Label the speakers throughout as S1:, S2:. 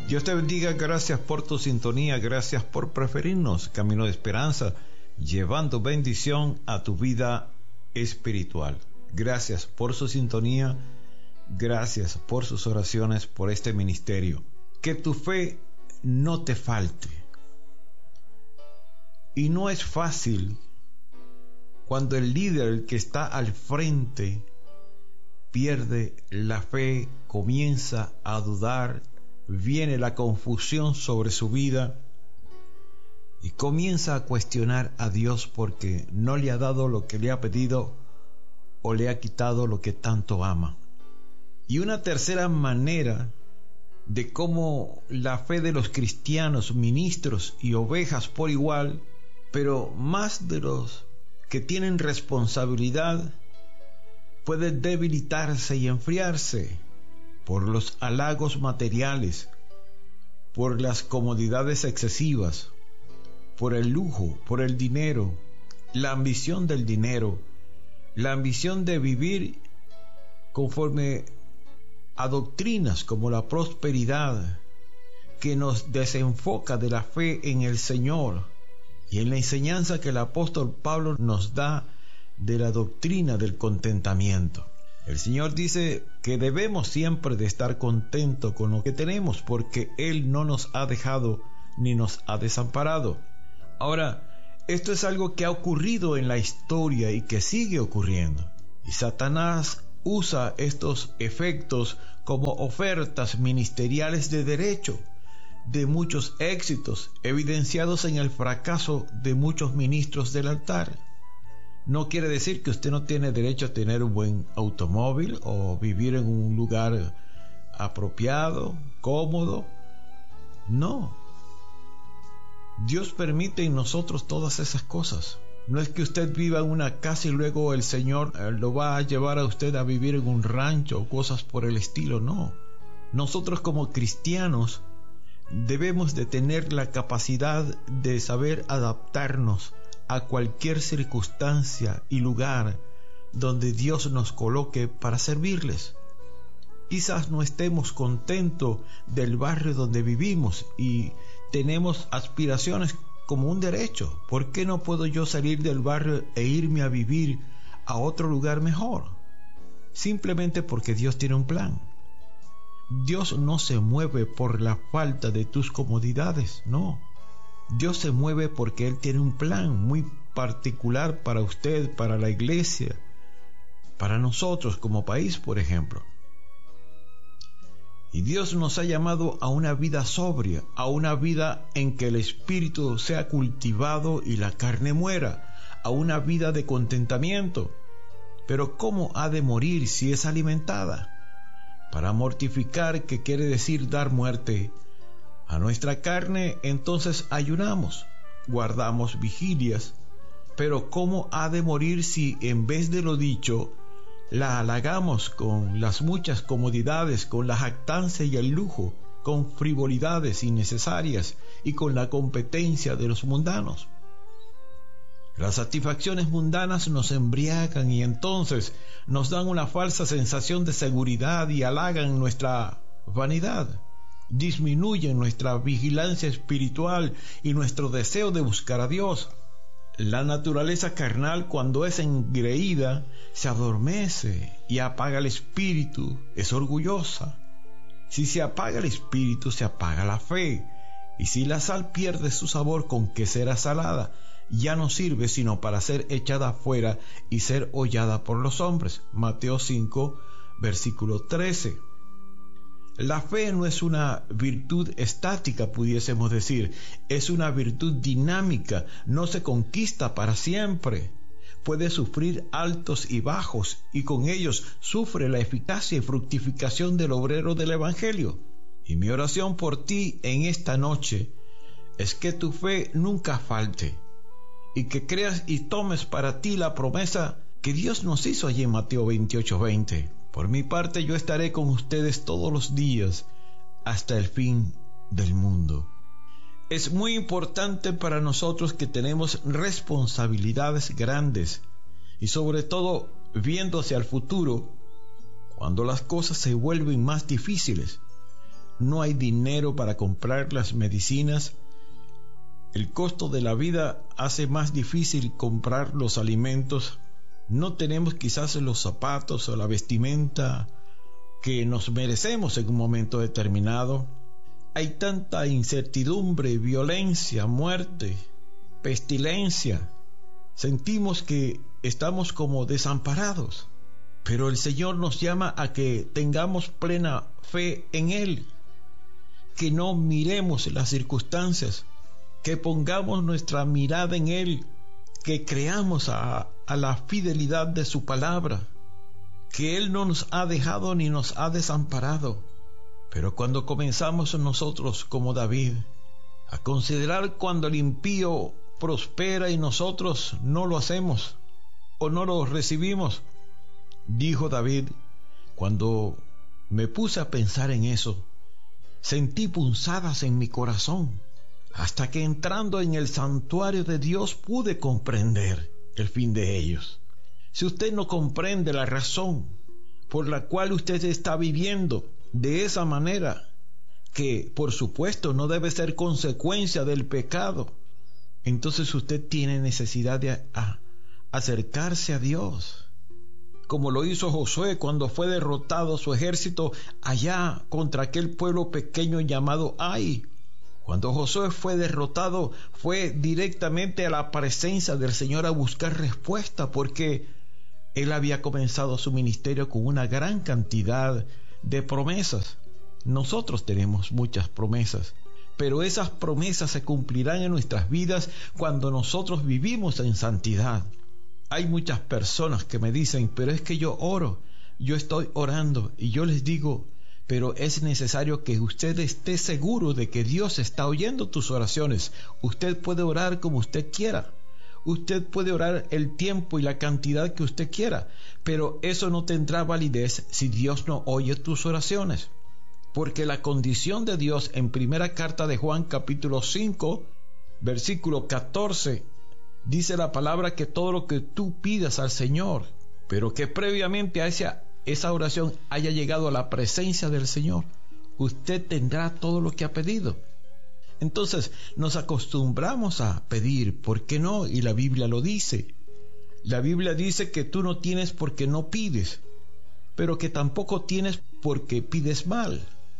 S1: Dios te bendiga, gracias por tu sintonía, gracias por preferirnos. Camino de Esperanza, llevando bendición a tu vida espiritual. Gracias por su sintonía, gracias por sus oraciones, por este ministerio. Que tu fe no te falte. Y no es fácil cuando el líder, el que está al frente, pierde la fe, comienza a dudar, viene la confusión sobre su vida y comienza a cuestionar a Dios porque no le ha dado lo que le ha pedido o le ha quitado lo que tanto ama. Y una tercera manera de cómo la fe de los cristianos, ministros y ovejas por igual, pero más de los que tienen responsabilidad, puede debilitarse y enfriarse por los halagos materiales, por las comodidades excesivas, por el lujo, por el dinero, la ambición del dinero, la ambición de vivir conforme a doctrinas como la prosperidad, que nos desenfoca de la fe en el Señor y en la enseñanza que el apóstol Pablo nos da de la doctrina del contentamiento. El Señor dice que debemos siempre de estar contentos con lo que tenemos, porque Él no nos ha dejado ni nos ha desamparado. Ahora, esto es algo que ha ocurrido en la historia y que sigue ocurriendo. Y Satanás usa estos efectos como ofertas ministeriales de derecho, de muchos éxitos, evidenciados en el fracaso de muchos ministros del altar. No quiere decir que usted no tiene derecho a tener un buen automóvil o vivir en un lugar apropiado, cómodo. No. Dios permite en nosotros todas esas cosas. No es que usted viva en una casa y luego el Señor lo va a llevar a usted a vivir en un rancho o cosas por el estilo. No. Nosotros como cristianos debemos de tener la capacidad de saber adaptarnos a cualquier circunstancia y lugar donde Dios nos coloque para servirles. Quizás no estemos contentos del barrio donde vivimos y tenemos aspiraciones como un derecho. ¿Por qué no puedo yo salir del barrio e irme a vivir a otro lugar mejor? Simplemente porque Dios tiene un plan. Dios no se mueve por la falta de tus comodidades, no. Dios se mueve porque Él tiene un plan muy particular para usted, para la iglesia, para nosotros como país, por ejemplo. Y Dios nos ha llamado a una vida sobria, a una vida en que el espíritu sea cultivado y la carne muera, a una vida de contentamiento. Pero ¿cómo ha de morir si es alimentada? Para mortificar, que quiere decir dar muerte a nuestra carne, entonces ayunamos, guardamos vigilias. Pero ¿cómo ha de morir si en vez de lo dicho la halagamos con las muchas comodidades, con la jactancia y el lujo, con frivolidades innecesarias y con la competencia de los mundanos? Las satisfacciones mundanas nos embriagan y entonces nos dan una falsa sensación de seguridad y halagan nuestra vanidad. Disminuyen nuestra vigilancia espiritual y nuestro deseo de buscar a Dios. La naturaleza carnal, cuando es engreída, se adormece y apaga el espíritu, es orgullosa. Si se apaga el espíritu, se apaga la fe. Y si la sal pierde su sabor, ¿con qué será salada? Ya no sirve sino para ser echada afuera y ser hollada por los hombres. Mateo 5, versículo 13. La fe no es una virtud estática, pudiésemos decir. Es una virtud dinámica, no se conquista para siempre. Puede sufrir altos y bajos, y con ellos sufre la eficacia y fructificación del obrero del Evangelio. Y mi oración por ti en esta noche es que tu fe nunca falte, y que creas y tomes para ti la promesa que Dios nos hizo allí en Mateo 28:20. Por mi parte, yo estaré con ustedes todos los días hasta el fin del mundo. Es muy importante para nosotros que tenemos responsabilidades grandes y sobre todo viendo hacia el futuro, cuando las cosas se vuelven más difíciles. no hay dinero para comprar las medicinas. El costo de la vida hace más difícil comprar los alimentos. No tenemos quizás los zapatos o la vestimenta que nos merecemos en un momento determinado. Hay tanta incertidumbre, violencia, muerte, pestilencia. Sentimos que estamos como desamparados. Pero el Señor nos llama a que tengamos plena fe en Él, que no miremos las circunstancias, que pongamos nuestra mirada en Él, que creamos a la fidelidad de su palabra, que Él no nos ha dejado ni nos ha desamparado. Pero cuando comenzamos nosotros, como David, a considerar cuando el impío prospera y nosotros no lo hacemos o no lo recibimos, dijo David, cuando me puse a pensar en eso, sentí punzadas en mi corazón, hasta que entrando en el santuario de Dios pude comprender el fin de ellos. Si usted no comprende la razón por la cual usted está viviendo de esa manera, que por supuesto no debe ser consecuencia del pecado, entonces usted tiene necesidad de acercarse a Dios, como lo hizo Josué cuando fue derrotado su ejército allá contra aquel pueblo pequeño llamado Ai. Cuando Josué fue derrotado, fue directamente a la presencia del Señor a buscar respuesta, porque él había comenzado su ministerio con una gran cantidad de promesas. Nosotros tenemos muchas promesas, pero esas promesas se cumplirán en nuestras vidas cuando nosotros vivimos en santidad. Hay muchas personas que me dicen, pero es que yo oro, yo estoy orando, y yo les digo, pero es necesario que usted esté seguro de que Dios está oyendo tus oraciones. Usted puede orar como usted quiera, usted puede orar el tiempo y la cantidad que usted quiera, pero eso no tendrá validez si Dios no oye tus oraciones, porque la condición de Dios en primera carta de Juan capítulo 5 versículo 14 dice la palabra que todo lo que tú pidas al Señor, pero que previamente a esa oración haya llegado a la presencia del Señor, usted tendrá todo lo que ha pedido. Entonces nos acostumbramos a pedir, ¿por qué no? Y la Biblia lo dice. La Biblia dice que tú no tienes porque no pides, pero que tampoco tienes porque pides mal.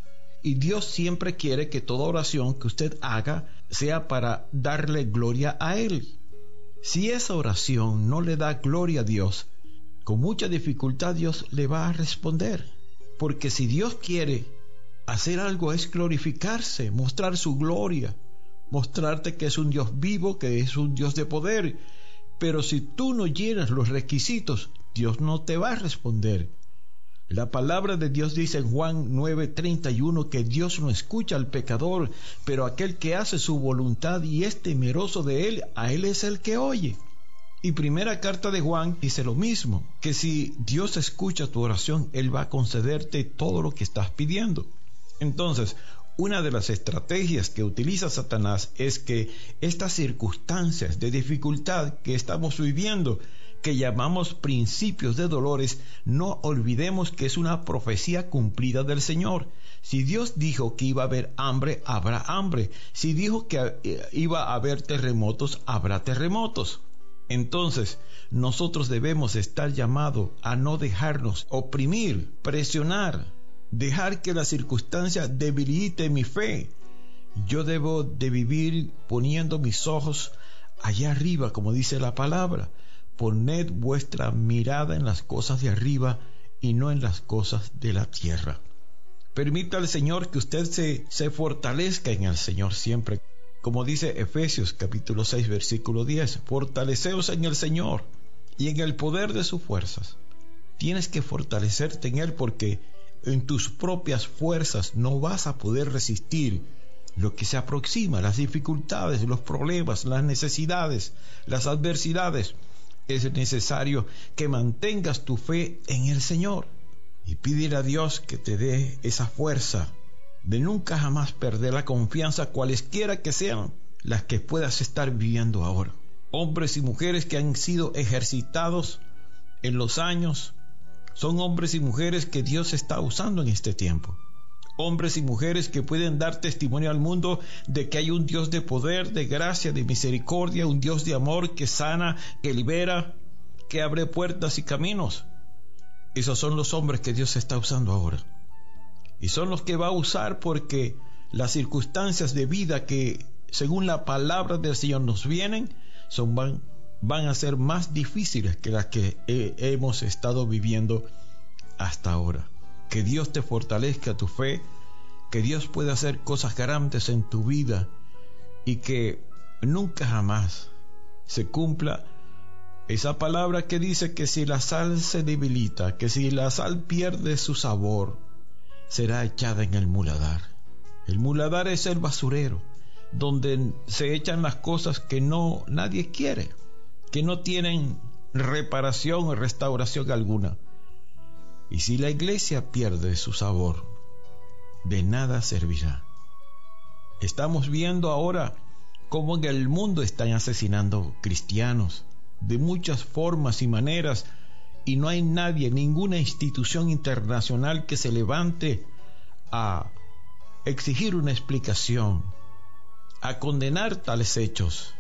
S1: Y Dios siempre quiere que toda oración que usted haga sea para darle gloria a Él. Si esa oración no le da gloria a Dios, con mucha dificultad Dios le va a responder. Porque si Dios quiere hacer algo es glorificarse, mostrar su gloria, mostrarte que es un Dios vivo, que es un Dios de poder. Pero si tú no llenas los requisitos, Dios no te va a responder. La palabra de Dios dice en Juan 9:31 que Dios no escucha al pecador, pero aquel que hace su voluntad y es temeroso de Él, a Él es el que oye. Y primera carta de Juan dice lo mismo, que si Dios escucha tu oración, Él va a concederte todo lo que estás pidiendo. Entonces, una de las estrategias que utiliza Satanás es que estas circunstancias de dificultad que estamos viviendo, que llamamos principios de dolores, no olvidemos que es una profecía cumplida del Señor. Si Dios dijo que iba a haber hambre, habrá hambre. Si dijo que iba a haber terremotos, habrá terremotos. Entonces, nosotros debemos estar llamados a no dejarnos oprimir, presionar, dejar que la circunstancia debilite mi fe. Yo debo de vivir poniendo mis ojos allá arriba, como dice la palabra. Poned vuestra mirada en las cosas de arriba y no en las cosas de la tierra. Permita al Señor que usted se fortalezca en el Señor siempre. Como dice Efesios capítulo 6 versículo 10, fortaleceos en el Señor y en el poder de sus fuerzas. Tienes que fortalecerte en Él, porque en tus propias fuerzas no vas a poder resistir lo que se aproxima, las dificultades, los problemas, las necesidades, las adversidades. Es necesario que mantengas tu fe en el Señor y pídele a Dios que te dé esa fuerza de nunca jamás perder la confianza, cualesquiera que sean las que puedas estar viviendo ahora. Hombres y mujeres que han sido ejercitados en los años son hombres y mujeres que Dios está usando en este tiempo. hombres y mujeres que pueden dar testimonio al mundo de que hay un Dios de poder, de gracia, de misericordia, un Dios de amor que sana, que libera, que abre puertas y caminos. Esos son los hombres que Dios está usando ahora. Y son los que va a usar porque las circunstancias de vida que, según la palabra del Señor, nos vienen, van a ser más difíciles que las que hemos estado viviendo hasta ahora. Que Dios te fortalezca tu fe, que Dios pueda hacer cosas grandes en tu vida y que nunca jamás se cumpla esa palabra que dice que si la sal se debilita, que si la sal pierde su sabor, será echada en el muladar. El muladar es el basurero, donde se echan las cosas que nadie quiere, que no tienen reparación o restauración alguna. Y si la iglesia pierde su sabor, de nada servirá. Estamos viendo ahora cómo en el mundo están asesinando cristianos de muchas formas y maneras, y no hay nadie, ninguna institución internacional que se levante a exigir una explicación, a condenar tales hechos.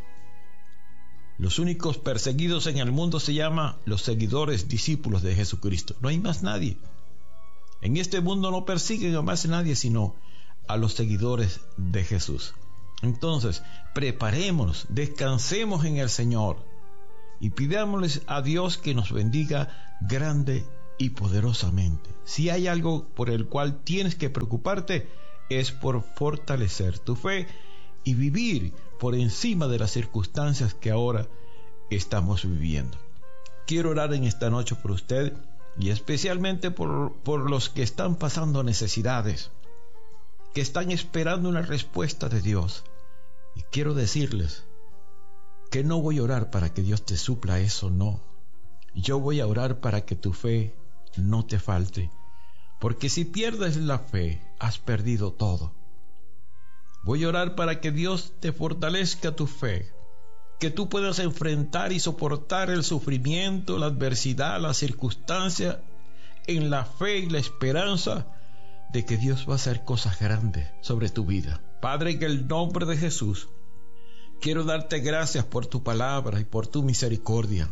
S1: Los únicos perseguidos en el mundo se llaman los seguidores, discípulos de Jesucristo. No hay más nadie. En este mundo no persiguen a más nadie sino a los seguidores de Jesús. Entonces, preparémonos, descansemos en el Señor y pidámosles a Dios que nos bendiga grande y poderosamente. Si hay algo por el cual tienes que preocuparte, es por fortalecer tu fe y vivir por encima de las circunstancias que ahora estamos viviendo. Quiero orar en esta noche por usted y especialmente por los que están pasando necesidades, que están esperando una respuesta de Dios. Y quiero decirles que no voy a orar para que Dios te supla eso, no. Yo voy a orar para que tu fe no te falte, porque si pierdes la fe, has perdido todo. Voy a orar para que Dios te fortalezca tu fe, que tú puedas enfrentar y soportar el sufrimiento, la adversidad, la circunstancia, en la fe y la esperanza de que Dios va a hacer cosas grandes sobre tu vida. Padre, en el nombre de Jesús, quiero darte gracias por tu palabra y por tu misericordia.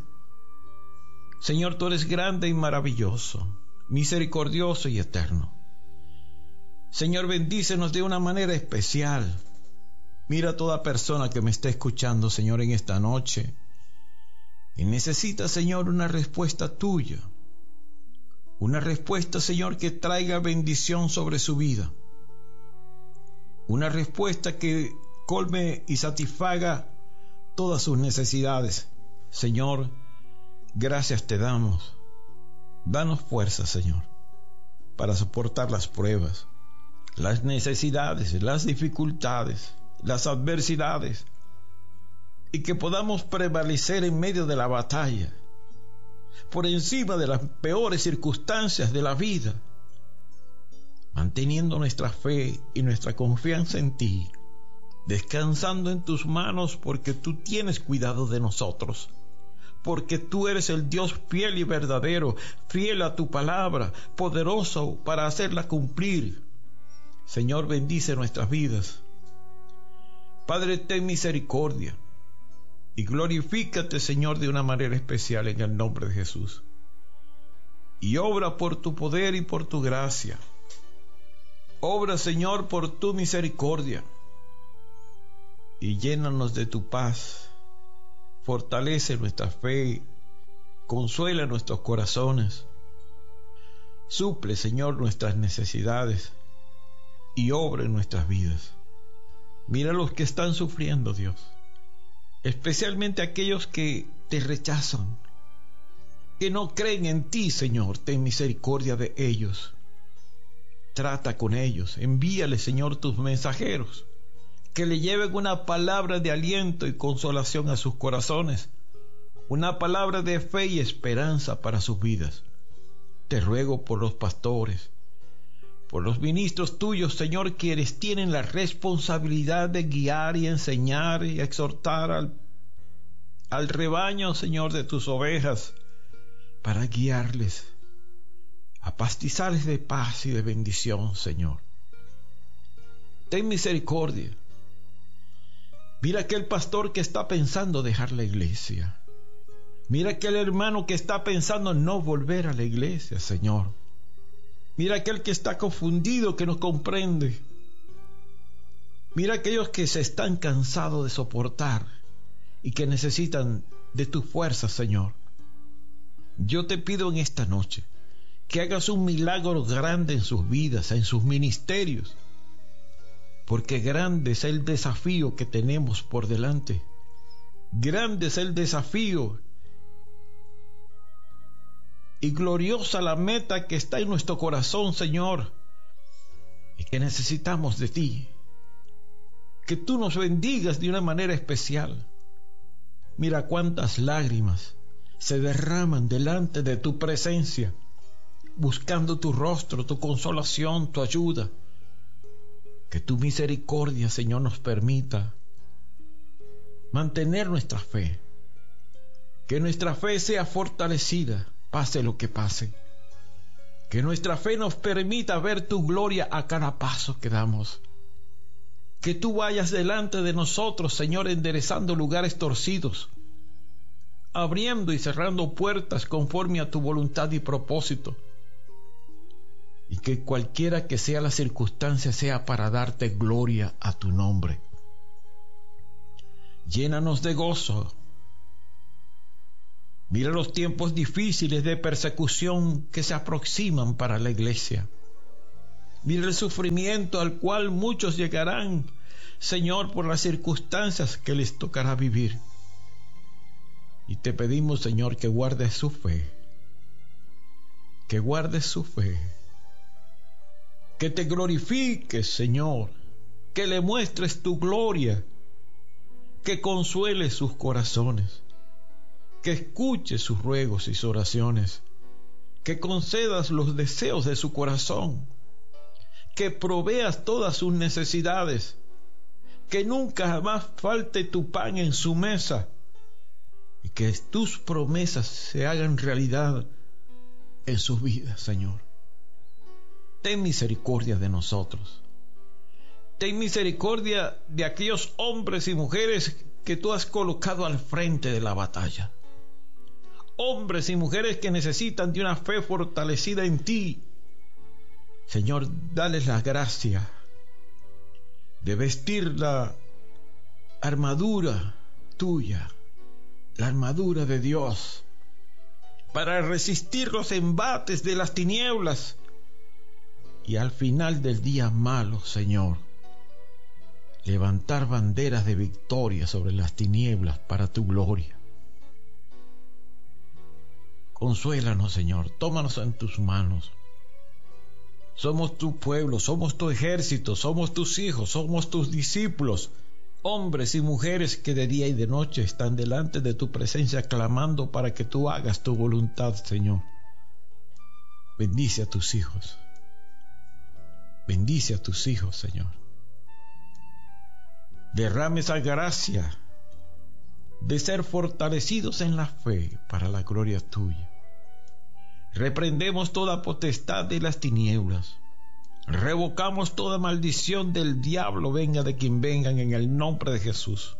S1: Señor, tú eres grande y maravilloso, misericordioso y eterno. Señor, bendícenos de una manera especial. Mira a toda persona que me está escuchando, Señor, en esta noche, y necesita, Señor, una respuesta tuya. Una respuesta, Señor, que traiga bendición sobre su vida. Una respuesta que colme y satisfaga todas sus necesidades. Señor, gracias te damos. Danos fuerza, Señor, para soportar las pruebas, las necesidades, las dificultades, las adversidades, y que podamos prevalecer en medio de la batalla, por encima de las peores circunstancias de la vida, manteniendo nuestra fe y nuestra confianza en ti, descansando en tus manos, porque tú tienes cuidado de nosotros, porque tú eres el Dios fiel y verdadero, fiel a tu palabra, poderoso para hacerla cumplir. Señor, bendice nuestras vidas. Padre, ten misericordia y glorifícate, Señor, de una manera especial en el nombre de Jesús. Y obra por tu poder y por tu gracia. Obra, Señor, por tu misericordia. Y llénanos de tu paz. Fortalece nuestra fe. Consuela nuestros corazones. Suple, Señor, nuestras necesidades y obra en nuestras vidas. Mira a los que están sufriendo, Dios, especialmente aquellos que te rechazan, que no creen en ti, Señor. Ten misericordia de ellos. Trata con ellos. Envíale, Señor, tus mensajeros, que le lleven una palabra de aliento y consolación a sus corazones, una palabra de fe y esperanza para sus vidas. Te ruego por los pastores, por los ministros tuyos, Señor, quienes tienen la responsabilidad de guiar y enseñar y exhortar al rebaño, Señor, de tus ovejas, para guiarles a pastizales de paz y de bendición, Señor. Ten misericordia. Mira aquel pastor que está pensando dejar la iglesia. Mira aquel hermano que está pensando no volver a la iglesia, Señor. Mira aquel que está confundido, que no comprende. Mira aquellos que se están cansados de soportar y que necesitan de tu fuerza, Señor. Yo te pido en esta noche que hagas un milagro grande en sus vidas, en sus ministerios, porque grande es el desafío que tenemos por delante. Grande es el desafío y gloriosa la meta que está en nuestro corazón, Señor, y que necesitamos de ti. Que tú nos bendigas de una manera especial. Mira cuántas lágrimas se derraman delante de tu presencia, buscando tu rostro, tu consolación, tu ayuda. Que tu misericordia, Señor, nos permita mantener nuestra fe. Que nuestra fe sea fortalecida, pase lo que pase. Que nuestra fe nos permita ver tu gloria a cada paso que damos. Que tú vayas delante de nosotros, Señor, enderezando lugares torcidos, abriendo y cerrando puertas conforme a tu voluntad y propósito. Y que cualquiera que sea la circunstancia sea para darte gloria a tu nombre. Llénanos de gozo. Mira los tiempos difíciles de persecución que se aproximan para la iglesia. Mira el sufrimiento al cual muchos llegarán, Señor, por las circunstancias que les tocará vivir. Y te pedimos, Señor, que guardes su fe. Que guardes su fe. Que te glorifiques, Señor. Que le muestres tu gloria. Que consueles sus corazones. Que escuches sus ruegos y sus oraciones. Que concedas los deseos de su corazón. Que proveas todas sus necesidades, que nunca jamás falte tu pan en su mesa y que tus promesas se hagan realidad en sus vidas, Señor. Ten misericordia de nosotros. Ten misericordia de aquellos hombres y mujeres que tú has colocado al frente de la batalla. Hombres y mujeres que necesitan de una fe fortalecida en ti. Señor, dales la gracia de vestir la armadura tuya, la armadura de Dios, para resistir los embates de las tinieblas y al final del día malo, Señor, levantar banderas de victoria sobre las tinieblas para tu gloria. Consuélanos, Señor, tómanos en tus manos. Somos tu pueblo, somos tu ejército, somos tus hijos, somos tus discípulos, hombres y mujeres que de día y de noche están delante de tu presencia clamando para que tú hagas tu voluntad, Señor. Bendice a tus hijos. Bendice a tus hijos, Señor. Derrame esa gracia de ser fortalecidos en la fe para la gloria tuya. Reprendemos toda potestad de las tinieblas. Revocamos toda maldición del diablo, venga de quien vengan, en el nombre de Jesús.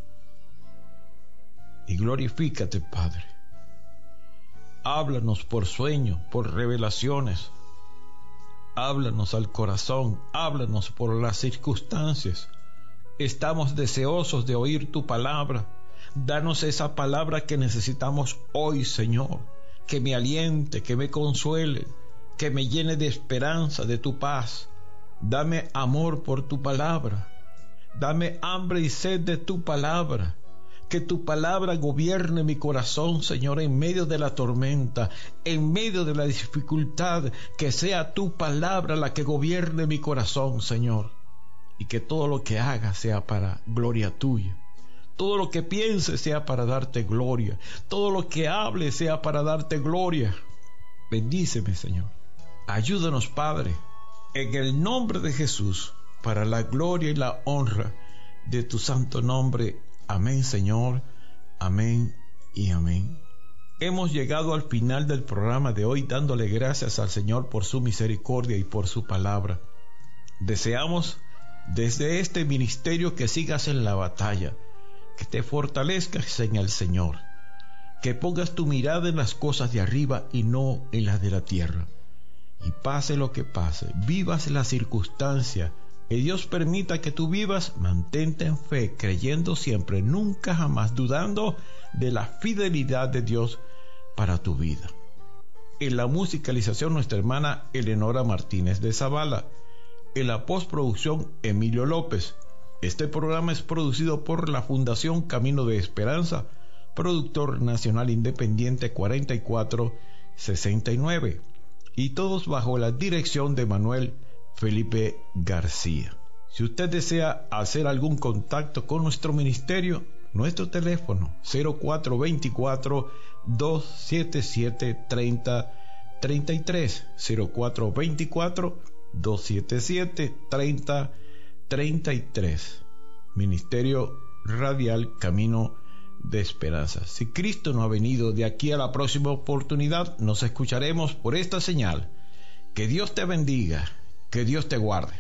S1: Y glorifícate, Padre. Háblanos por sueños, por revelaciones. Háblanos al corazón, háblanos por las circunstancias. Estamos deseosos de oír tu palabra. Danos esa palabra que necesitamos hoy, Señor. Que me aliente, que me consuele, que me llene de esperanza, de tu paz. Dame amor por tu palabra. Dame hambre y sed de tu palabra. Que tu palabra gobierne mi corazón, Señor, en medio de la tormenta, en medio de la dificultad. Que sea tu palabra la que gobierne mi corazón, Señor. Y que todo lo que haga sea para gloria tuya. Todo lo que piense sea para darte gloria. Todo lo que hable sea para darte gloria. Bendíceme, Señor. Ayúdanos, Padre, en el nombre de Jesús, para la gloria y la honra de tu santo nombre. Amén, Señor. Amén y amén. Hemos llegado al final del programa de hoy, dándole gracias al Señor por su misericordia y por su palabra. Deseamos desde este ministerio que sigas en la batalla, que te fortalezcas en el Señor, que pongas tu mirada en las cosas de arriba y no en las de la tierra. Y pase lo que pase, vivas la circunstancia que Dios permita que tú vivas, mantente en fe, creyendo siempre, nunca jamás dudando de la fidelidad de Dios para tu vida. En la musicalización, nuestra hermana Eleonora Martínez de Zavala. En la postproducción, Emilio López. Este programa es producido por la Fundación Camino de Esperanza, productor nacional independiente 4469, y todos bajo la dirección de Manuel Felipe García. Si usted desea hacer algún contacto con nuestro ministerio, nuestro teléfono 0424-277-3033, 0424-277-3033. Ministerio Radial Camino de Esperanza. Si Cristo no ha venido, de aquí a la próxima oportunidad nos escucharemos por esta señal. Que Dios te bendiga, que Dios te guarde.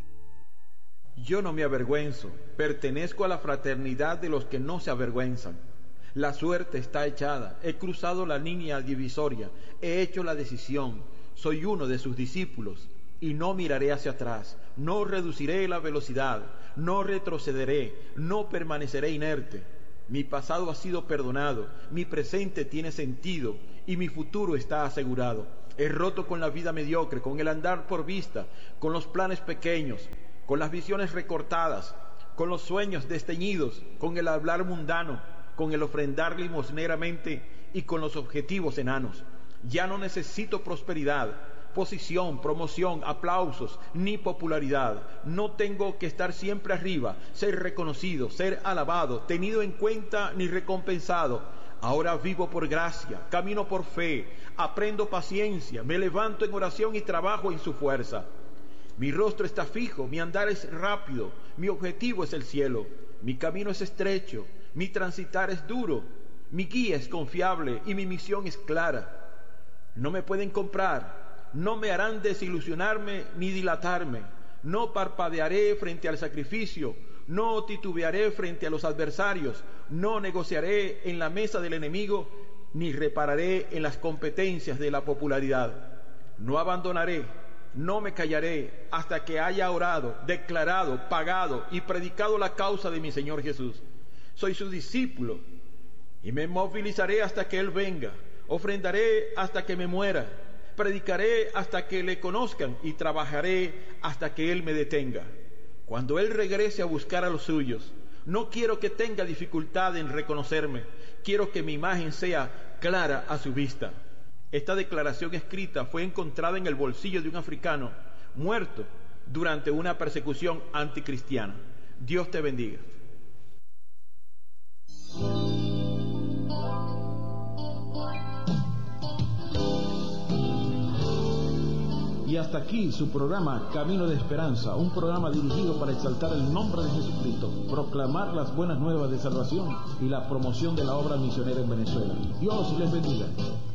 S2: Yo no me avergüenzo, pertenezco a la fraternidad de los que no se avergüenzan. La suerte está echada, he cruzado la línea divisoria, he hecho la decisión, soy uno de sus discípulos y no miraré hacia atrás, no reduciré la velocidad, no retrocederé, no permaneceré inerte. Mi pasado ha sido perdonado, mi presente tiene sentido y mi futuro está asegurado. He roto con la vida mediocre, con el andar por vista, con los planes pequeños, con las visiones recortadas, con los sueños desteñidos, con el hablar mundano, con el ofrendar limosneramente y con los objetivos enanos. Ya no necesito prosperidad, posición, promoción, aplausos, ni popularidad. No tengo que estar siempre arriba, ser reconocido, ser alabado, tenido en cuenta ni recompensado. Ahora vivo por gracia, camino por fe, aprendo paciencia, me levanto en oración y trabajo en su fuerza. Mi rostro está fijo, mi andar es rápido, mi objetivo es el cielo, mi camino es estrecho, mi transitar es duro, mi guía es confiable y mi misión es clara. No me pueden comprar, no me harán desilusionarme ni dilatarme, no parpadearé frente al sacrificio, no titubearé frente a los adversarios, no negociaré en la mesa del enemigo, ni repararé en las competencias de la popularidad. No abandonaré, no me callaré hasta que haya orado, declarado, pagado y predicado la causa de mi Señor Jesús. Soy su discípulo y me movilizaré hasta que Él venga, ofrendaré hasta que me muera, predicaré hasta que le conozcan y trabajaré hasta que Él me detenga. Cuando Él regrese a buscar a los suyos, no quiero que tenga dificultad en reconocerme, quiero que mi imagen sea clara a su vista. Esta declaración escrita fue encontrada en el bolsillo de un africano muerto durante una persecución anticristiana. Dios te bendiga.
S3: Y hasta aquí su programa Camino de Esperanza, un programa dirigido para exaltar el nombre de Jesucristo, proclamar las buenas nuevas de salvación y la promoción de la obra misionera en Venezuela. Dios les bendiga.